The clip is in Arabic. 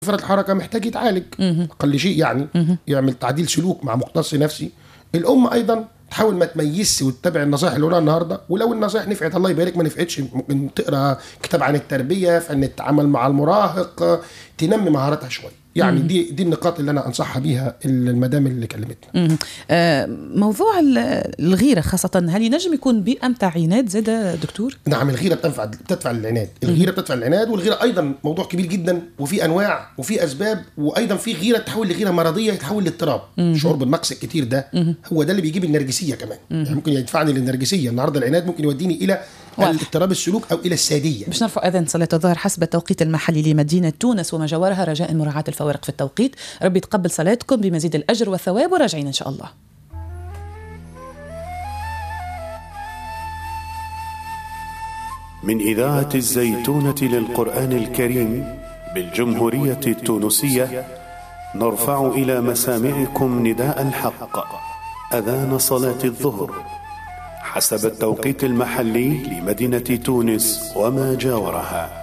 فرط الحركة محتاج يتعالج أقل شيء يعني يعمل تعديل سلوك مع مختص نفسي. الأم أيضا تحاول ما تميزش وتتبع النصائح اللي قلناها النهارده، ولو النصائح نفعت الله يبارك، ما نفعتش ممكن تقرا كتاب عن التربيه، فان التعامل مع المراهق، تنمي مهاراتها شويه يعني. دي النقاط اللي انا انصحها بيها المدام اللي كلمتنا. موضوع الغيره خاصه، هل ينجم يكون بيئه متاع عناد زاد دكتور؟ نعم، الغيره بتدفع العناد، الغيره بتدفع العناد، والغيره ايضا موضوع كبير جدا وفي انواع وفي اسباب، وايضا في غيره تحول لغيره مرضيه، تحول لاضطراب. الشعور بالنقص الكتير ده هو ده اللي بيجيب النرجسيه كمان. يعني ممكن يدفعني للنرجسيه النهارده، العناد ممكن يوديني الى اضطراب السلوك او الى الساديه. باش نرفع اذان صلاه الظهر حسب التوقيت المحلي لمدينه تونس وما جاورها، رجاء مراعاه الفوارق في التوقيت. ربي يتقبل صلاتكم بمزيد الاجر والثواب، وراجعين ان شاء الله. من إذاعة الزيتونة للقرآن الكريم بالجمهورية التونسية، نرفع إلى مسامعكم نداء الحق، أذان صلاة الظهر حسب التوقيت المحلي لمدينة تونس وما جاورها.